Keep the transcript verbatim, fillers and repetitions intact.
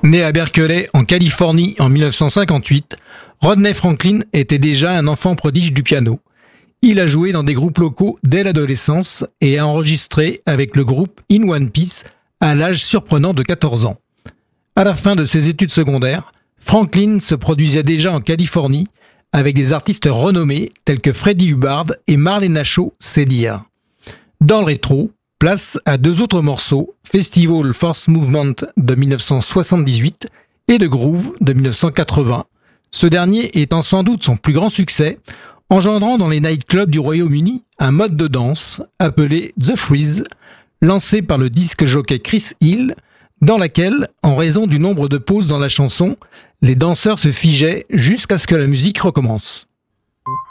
Né à Berkeley, en Californie, en mille neuf cent cinquante-huit, Rodney Franklin était déjà un enfant prodige du piano. Il a joué dans des groupes locaux dès l'adolescence et a enregistré avec le groupe In One Piece à l'âge surprenant de quatorze ans. À la fin de ses études secondaires, Franklin se produisait déjà en Californie avec des artistes renommés tels que Freddie Hubbard et Marlena Shaw Senior. Dans le rétro, place à deux autres morceaux, Festival First Movement de mille neuf cent soixante-dix-huit et The Groove de mille neuf cent quatre-vingts, ce dernier étant sans doute son plus grand succès, engendrant dans les nightclubs du Royaume-Uni un mode de danse appelé The Freeze, lancé par le disque jockey Chris Hill, dans laquelle, en raison du nombre de pauses dans la chanson, les danseurs se figeaient jusqu'à ce que la musique recommence.